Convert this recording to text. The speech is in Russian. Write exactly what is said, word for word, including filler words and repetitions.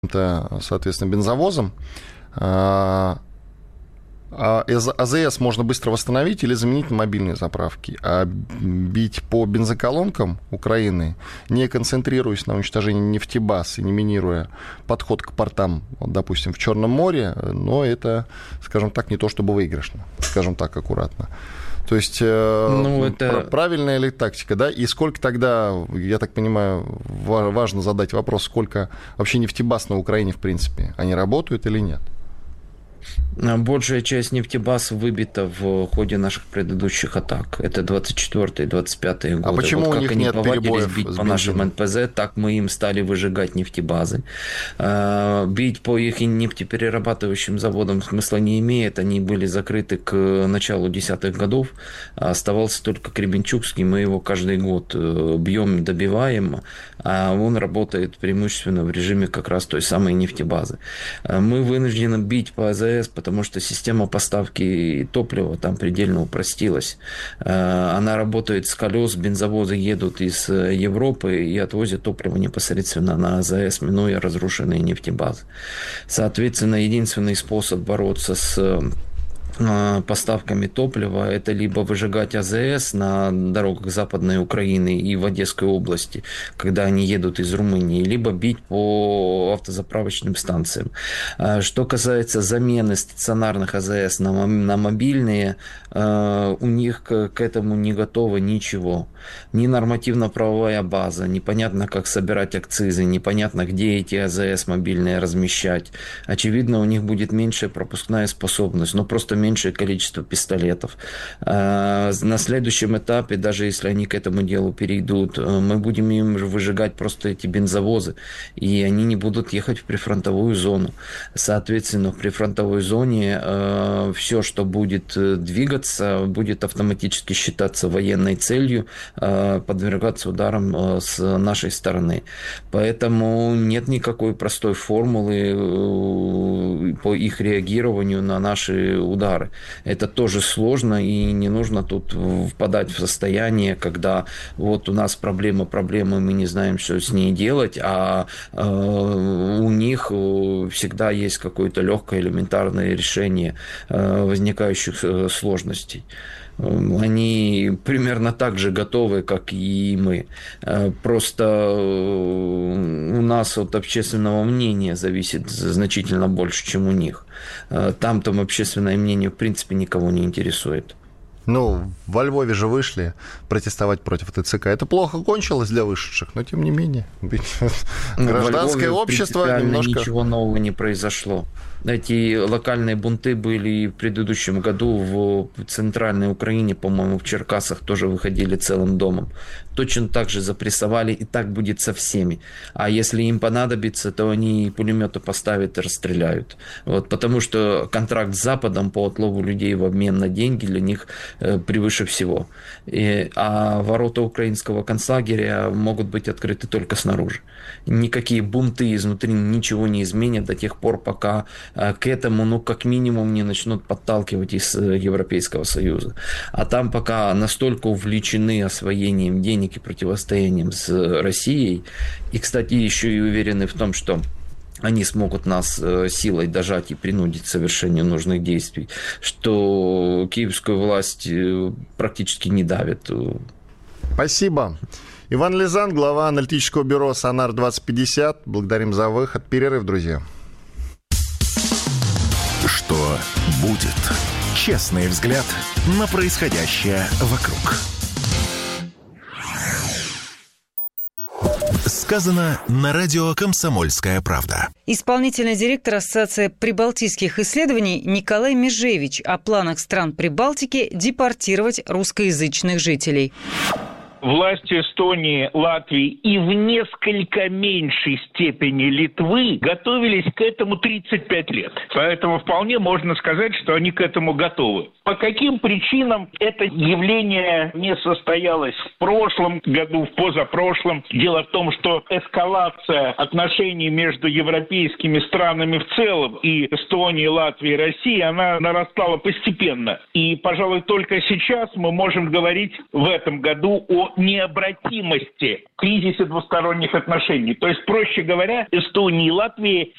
соответственно, бензовозом. А АЗС можно быстро восстановить или заменить на мобильные заправки. А бить по бензоколонкам Украины, не концентрируясь на уничтожении нефтебаз и не минируя подход к портам, вот, допустим, в Черном море, но это, скажем так, не то чтобы выигрышно, скажем так, аккуратно. То есть ну, это... правильная ли тактика, да? И сколько тогда, я так понимаю, важно задать вопрос, сколько вообще нефтебаз на Украине, в принципе, они работают или нет? Большая часть нефтебаз выбита в ходе наших предыдущих атак. Это двадцать четвёртый двадцать пятый годы. А почему вот у них нет перебоев бить по нашим эн пэ зэ, так мы им стали выжигать нефтебазы. Бить по их нефтеперерабатывающим заводам смысла не имеет. Они были закрыты к началу десятых годов. Оставался только Кременчугский. Мы его каждый год бьем, добиваем. А он работает преимущественно в режиме как раз той самой нефтебазы. Мы вынуждены бить по АЗС, потому что система поставки топлива там предельно упростилась. Она работает с колес, бензовозы едут из Европы и отвозят топливо непосредственно на АЗС, минуя разрушенные нефтебазы. Соответственно, единственный способ бороться с поставками топлива — это либо выжигать АЗС на дорогах Западной Украины и в Одесской области, когда они едут из Румынии, либо бить по автозаправочным станциям. Что касается замены стационарных АЗС на, на мобильные, у них к, к этому не готово ничего. Ни нормативно-правовая база, непонятно, как собирать акцизы, непонятно, где эти АЗС мобильные размещать. Очевидно, у них будет меньшая пропускная способность, но просто меньшее количество пистолетов. На следующем этапе, даже если они к этому делу перейдут, мы будем им выжигать просто эти бензовозы, и они не будут ехать в прифронтовую зону. Соответственно, в прифронтовой зоне все, что будет двигаться, будет автоматически считаться военной целью, подвергаться ударам с нашей стороны. Поэтому нет никакой простой формулы по их реагированию на наши удары. Это тоже сложно, и не нужно тут впадать в состояние, когда вот у нас проблема, проблема, мы не знаем, что с ней делать, а у них всегда есть какое-то легкое элементарное решение возникающих сложностей. Они примерно так же готовы, как и мы. Просто у нас от общественного мнения зависит значительно больше, чем у них. Там там общественное мнение в принципе никого не интересует. Ну, во Львове же вышли протестовать против ТЦК. Это плохо кончилось для вышедших, но тем не менее. Гражданское общество немножко... Ничего нового не произошло. Эти локальные бунты были в предыдущем году в центральной Украине, по-моему, в Черкасах тоже выходили целым домом. Точно так же запрессовали, и так будет со всеми. А если им понадобится, то они пулеметы поставят и расстреляют. Вот, потому что контракт с Западом по отлову людей в обмен на деньги для них э, превыше всего. И, а ворота украинского концлагеря могут быть открыты только снаружи. Никакие бунты изнутри ничего не изменят до тех пор, пока к этому, ну, как минимум, не начнут подталкивать из Европейского Союза. А там пока настолько увлечены освоением денег и противостоянием с Россией, и, кстати, еще и уверены в том, что они смогут нас силой дожать и принудить к совершению нужных действий, что киевскую власть практически не давит. Спасибо. Иван Лизан, глава аналитического бюро «Сонар двадцать пятьдесят». Благодарим за выход. Перерыв, друзья. Что будет? Честный взгляд на происходящее вокруг. Сказано на радио «Комсомольская правда». Исполнительный директор Ассоциации прибалтийских исследований Николай Межевич о планах стран Прибалтики депортировать русскоязычных жителей. Власти Эстонии, Латвии и в несколько меньшей степени Литвы готовились к этому тридцать пять лет. Поэтому вполне можно сказать, что они к этому готовы. По каким причинам это явление не состоялось в прошлом году, в позапрошлом? Дело в том, что эскалация отношений между европейскими странами в целом и Эстонией, Латвией, Россией, она нарастала постепенно. И, пожалуй, только сейчас мы можем говорить в этом году о о необратимости кризиса двусторонних отношений. То есть, проще говоря, Эстонии и Латвии